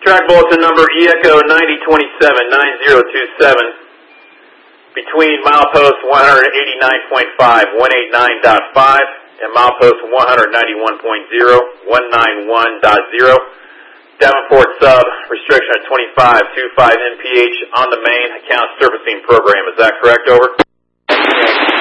Track bulletin number ECHO 9027-9027 between milepost 189.5, 189.5 and milepost 191.0, 191.0. Davenport sub, restriction at 25 MPH on the main account surfacing program. Is that correct? Over.